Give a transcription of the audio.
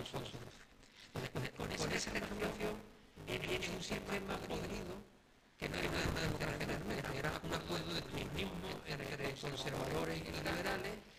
nosotros. Con esa renovación viene un sistema podrido que no era una democracia realmente, era un acuerdo de turismo entre conservadores y liberales